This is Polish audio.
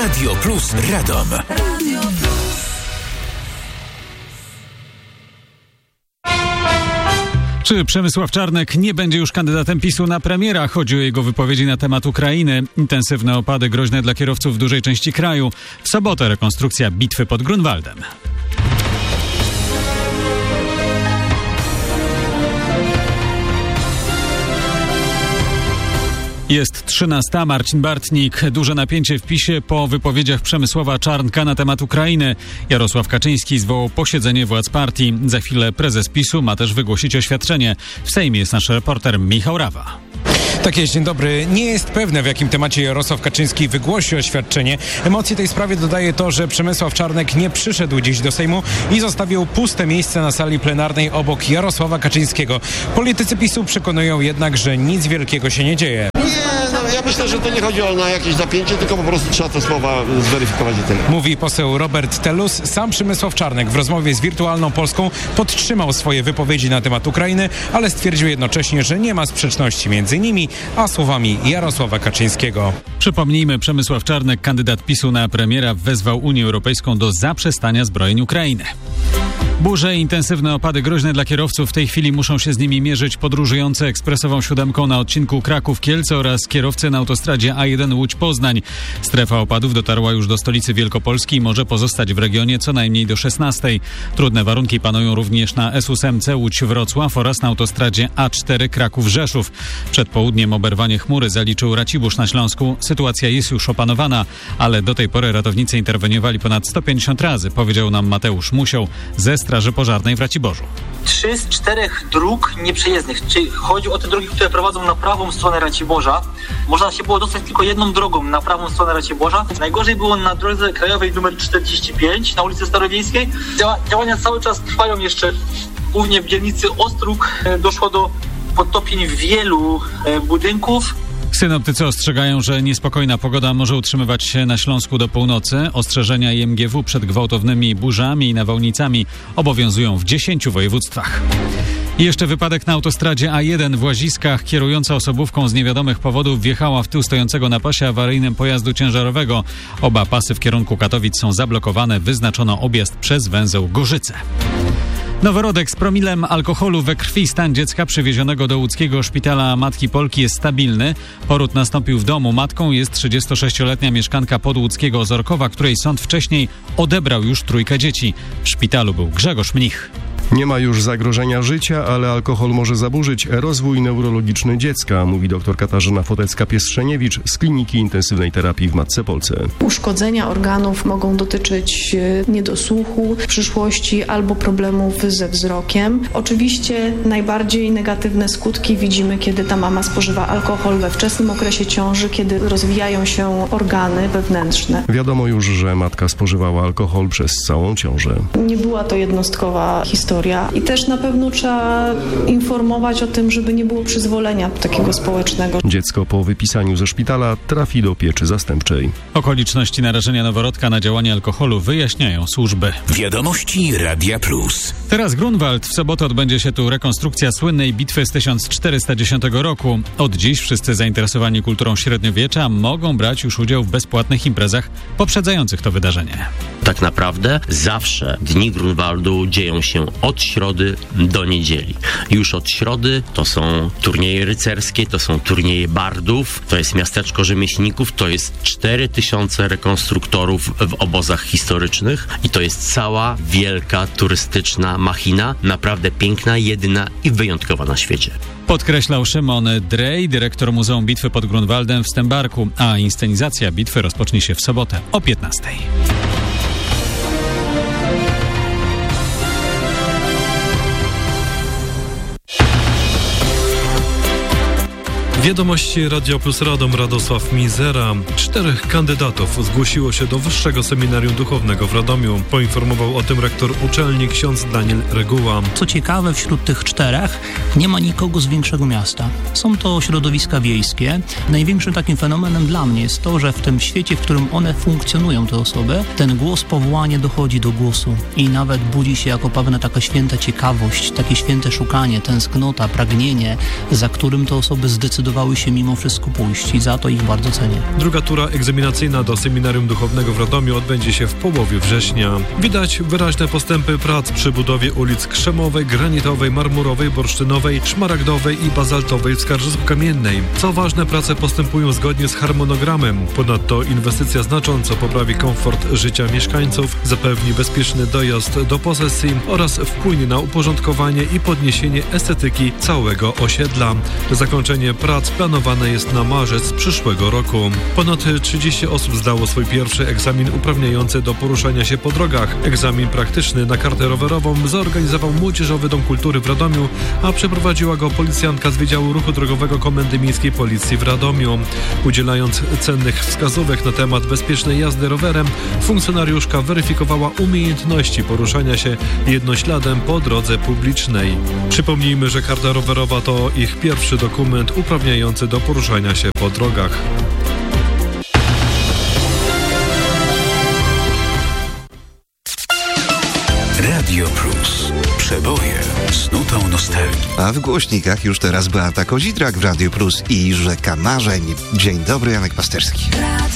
Radio Plus Radom. Czy Przemysław Czarnek nie będzie już kandydatem PiS-u na premiera? Chodzi o jego wypowiedzi na temat Ukrainy. Intensywne opady groźne dla kierowców w dużej części kraju. W sobotę rekonstrukcja bitwy pod Grunwaldem. Jest 13. Marcin Bartnik. Duże napięcie w PiS-ie po wypowiedziach Przemysława Czarnka na temat Ukrainy. Jarosław Kaczyński zwołał posiedzenie władz partii. Za chwilę prezes PiS-u ma też wygłosić oświadczenie. W Sejmie jest nasz reporter Michał Rawa. Tak jest, dzień dobry. Nie jest pewne, w jakim temacie Jarosław Kaczyński wygłosi oświadczenie. Emocji tej sprawie dodaje to, że Przemysław Czarnek nie przyszedł dziś do Sejmu i zostawił puste miejsce na sali plenarnej obok Jarosława Kaczyńskiego. Politycy PiS-u przekonują jednak, że nic wielkiego się nie dzieje. Ja myślę, że to nie chodzi na jakieś zapięcie, tylko po prostu trzeba te słowa zweryfikować i tyle. Mówi poseł Robert Telus. Sam Przemysław Czarnek w rozmowie z Wirtualną Polską podtrzymał swoje wypowiedzi na temat Ukrainy, ale stwierdził jednocześnie, że nie ma sprzeczności między nimi a słowami Jarosława Kaczyńskiego. Przypomnijmy, Przemysław Czarnek, kandydat PiS-u na premiera, wezwał Unię Europejską do zaprzestania zbrojeń Ukrainy. Burze i intensywne opady groźne dla kierowców. W tej chwili muszą się z nimi mierzyć podróżujący ekspresową siódemką na odcinku Kraków-Kielce oraz kierowcy na autostradzie A1 Łódź-Poznań. Strefa opadów dotarła już do stolicy Wielkopolski i może pozostać w regionie co najmniej do 16. Trudne warunki panują również na S8 Łódź-Wrocław oraz na autostradzie A4 Kraków-Rzeszów. Przed południem oberwanie chmury zaliczył Racibórz na Śląsku. Sytuacja jest już opanowana, ale do tej pory ratownicy interweniowali ponad 150 razy, powiedział nam Mateusz Musioł ze Straży Pożarnej w Raciborzu. 3 z 4 dróg nieprzejezdnych, czyli chodzi o te drogi, które prowadzą na prawą stronę Raciborza. Można się było dostać tylko jedną drogą na prawą stronę Raciborza. Najgorzej było na drodze krajowej nr 45 na ulicy Starowiejskiej. Działania cały czas trwają jeszcze, głównie w dzielnicy Ostróg. Doszło do podtopień wielu budynków. Synoptycy ostrzegają, że niespokojna pogoda może utrzymywać się na Śląsku do północy. Ostrzeżenia IMGW przed gwałtownymi burzami i nawałnicami obowiązują w 10 województwach. I jeszcze wypadek na autostradzie A1 w Łaziskach. Kierująca osobówką z niewiadomych powodów wjechała w tył stojącego na pasie awaryjnym pojazdu ciężarowego. Oba pasy w kierunku Katowic są zablokowane. Wyznaczono objazd przez węzeł Gorzyce. Noworodek z promilem alkoholu we krwi. Stan dziecka przywiezionego do łódzkiego szpitala Matki Polki jest stabilny. Poród nastąpił w domu. Matką jest 36-letnia mieszkanka podłódzkiego Ozorkowa, której sąd wcześniej odebrał już 3 dzieci. W szpitalu był Grzegorz Mnich. Nie ma już zagrożenia życia, ale alkohol może zaburzyć rozwój neurologiczny dziecka, mówi dr Katarzyna Fotecka-Piestrzeniewicz z Kliniki Intensywnej Terapii w Matce Polce. Uszkodzenia organów mogą dotyczyć niedosłuchu w przyszłości albo problemów ze wzrokiem. Oczywiście najbardziej negatywne skutki widzimy, kiedy ta mama spożywa alkohol we wczesnym okresie ciąży, kiedy rozwijają się organy wewnętrzne. Wiadomo już, że matka spożywała alkohol przez całą ciążę. Nie była to jednostkowa historia. I też na pewno trzeba informować o tym, żeby nie było przyzwolenia takiego społecznego. Dziecko po wypisaniu ze szpitala trafi do pieczy zastępczej. Okoliczności narażenia noworodka na działanie alkoholu wyjaśniają służby. Wiadomości Radia Plus. Teraz Grunwald. W sobotę odbędzie się tu rekonstrukcja słynnej bitwy z 1410 roku. Od dziś wszyscy zainteresowani kulturą średniowiecza mogą brać już udział w bezpłatnych imprezach poprzedzających to wydarzenie. Tak naprawdę zawsze dni Grunwaldu dzieją się od środy do niedzieli. Już od środy to są turnieje rycerskie, to są turnieje bardów, to jest miasteczko rzemieślników, to jest 4000 rekonstruktorów w obozach historycznych i to jest cała wielka turystyczna machina, naprawdę piękna, jedyna i wyjątkowa na świecie. Podkreślał Szymon Drej, dyrektor Muzeum Bitwy pod Grunwaldem w Stębarku, a inscenizacja bitwy rozpocznie się w sobotę o 15:00. Wiadomości Radio Plus Radom. Radosław Mizera. 4 kandydatów zgłosiło się do Wyższego Seminarium Duchownego w Radomiu. Poinformował o tym rektor uczelni ksiądz Daniel Reguła. Co ciekawe, wśród tych 4 nie ma nikogo z większego miasta. Są to środowiska wiejskie. Największym takim fenomenem dla mnie jest to, że w tym świecie, w którym one funkcjonują, te osoby, ten głos powołania dochodzi do głosu i nawet budzi się jako pewna taka święta ciekawość, takie święte szukanie, tęsknota, pragnienie, za którym te osoby zdecydowanie zdecydowały się mimo wszystko pójść i za to ich bardzo cenię. Druga tura egzaminacyjna do Seminarium Duchownego w Radomiu odbędzie się w połowie września. Widać wyraźne postępy prac przy budowie ulic Krzemowej, Granitowej, Marmurowej, Bursztynowej, Szmaragdowej i Bazaltowej w Skarżysku-Kamiennej. Co ważne, prace postępują zgodnie z harmonogramem. Ponadto inwestycja znacząco poprawi komfort życia mieszkańców, zapewni bezpieczny dojazd do posesji oraz wpłynie na uporządkowanie i podniesienie estetyki całego osiedla. Zakończenie prac planowane jest na marzec przyszłego roku. Ponad 30 osób zdało swój pierwszy egzamin uprawniający do poruszania się po drogach. Egzamin praktyczny na kartę rowerową zorganizował Młodzieżowy Dom Kultury w Radomiu, a przeprowadziła go policjantka z Wydziału Ruchu Drogowego Komendy Miejskiej Policji w Radomiu. Udzielając cennych wskazówek na temat bezpiecznej jazdy rowerem, funkcjonariuszka weryfikowała umiejętności poruszania się jednośladem po drodze publicznej. Przypomnijmy, że karta rowerowa to ich pierwszy dokument uprawniający do poruszania się po drogach. Radio Plus. Przeboje z nutą nostalgii. A w głośnikach już teraz Beata Kozidrak w Radio Plus i Rzeka Marzeń. Dzień dobry, Janek Pasterski.